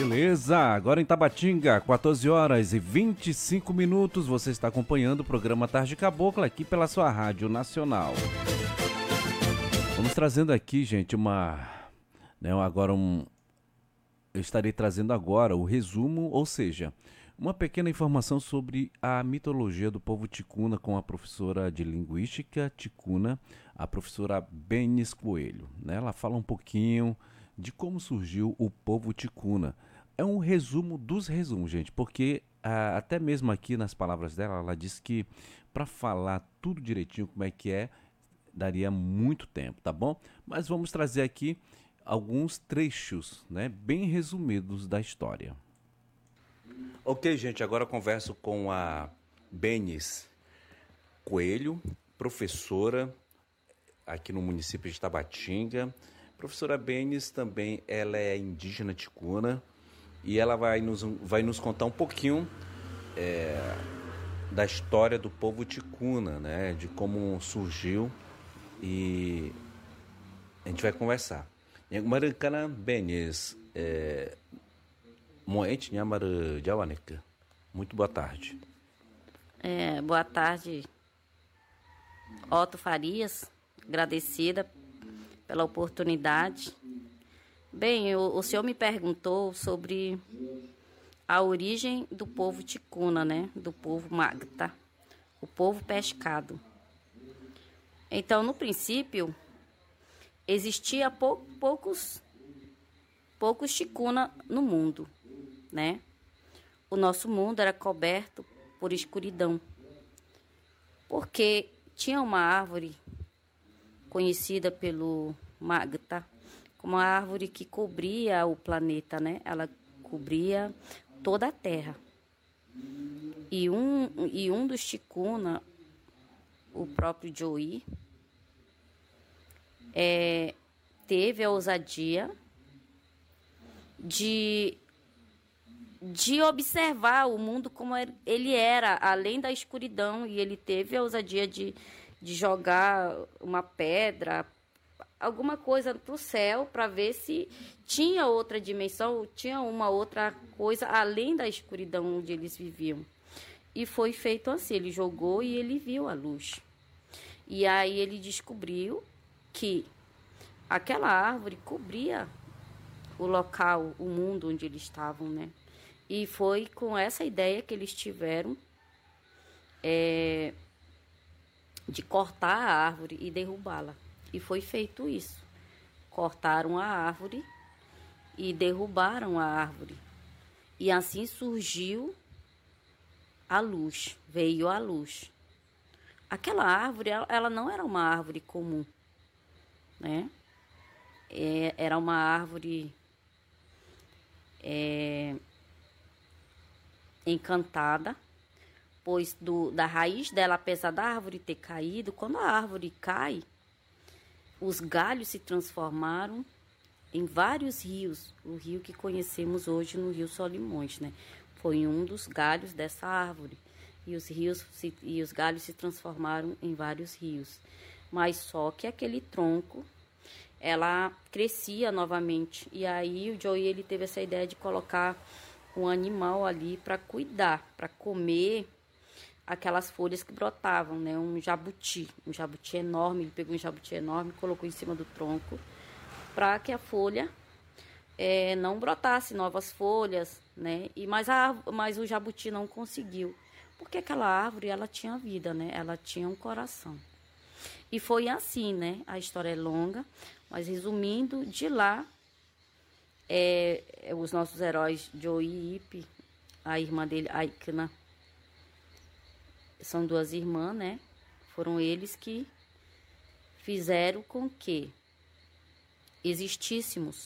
Beleza, agora em Tabatinga, 14 horas e 25 minutos, você está acompanhando o programa Tarde Cabocla aqui pela sua Rádio Nacional. Vamos trazendo aqui, gente, eu estarei trazendo agora o resumo, ou seja, uma pequena informação sobre a mitologia do povo ticuna com a professora de linguística ticuna, a professora Benis Coelho, né? Ela fala um pouquinho de como surgiu o povo ticuna. É um resumo dos resumos, gente, porque até mesmo aqui nas palavras dela, ela diz que para falar tudo direitinho como é que é, daria muito tempo, tá bom? Mas vamos trazer aqui alguns trechos, né, bem resumidos da história. Ok, gente, agora eu converso com a Benis Coelho, professora aqui no município de Tabatinga. Professora Benis também, ela é indígena ticuna e ela vai nos contar um pouquinho da história do povo ticuna, né, de como surgiu, e a gente vai conversar. Maricana Benis, Moente Nhamar Jawanek. Muito boa tarde. Boa tarde, Otto Farias, agradecida pela oportunidade. Bem, o senhor me perguntou sobre a origem do povo ticuna, né? Do povo Magta, o povo pescado. Então, no princípio, existia poucos ticuna no mundo, né? O nosso mundo era coberto por escuridão, porque tinha uma árvore conhecida pelo Magta como a árvore que cobria o planeta, né? Ela cobria toda a Terra. E um dos ticuna, o próprio Joey, teve a ousadia de observar o mundo como ele era, além da escuridão, e ele teve a ousadia de jogar uma pedra, alguma coisa para o céu, para ver se tinha outra dimensão, tinha uma outra coisa além da escuridão onde eles viviam. E foi feito assim, ele jogou e ele viu a luz. E aí ele descobriu que aquela árvore cobria o local, o mundo onde eles estavam, né? E foi com essa ideia que eles tiveram de cortar a árvore e derrubá-la. E foi feito isso. Cortaram a árvore e derrubaram a árvore. E assim surgiu a luz, veio a luz. Aquela árvore, ela não era uma árvore comum, né? Era uma árvore encantada, pois da raiz dela, apesar da árvore ter caído, quando a árvore cai, os galhos se transformaram em vários rios. O rio que conhecemos hoje no Rio Solimões, né? Foi um dos galhos dessa árvore. E os galhos se transformaram em vários rios. Mas só que aquele tronco, ela crescia novamente. E aí o Joey, ele teve essa ideia de colocar um animal ali para cuidar, para comer aquelas folhas que brotavam, né? Um jabuti enorme. Ele pegou um jabuti enorme, colocou em cima do tronco para que a folha não brotasse novas folhas, né? Mas o jabuti não conseguiu, porque aquela árvore, ela tinha vida, né? Ela tinha um coração. E foi assim, né? A história é longa, mas resumindo, de lá, os nossos heróis, Joey e Ipe, a irmã dele, Aikna, são duas irmãs, né? Foram eles que fizeram com que existíssemos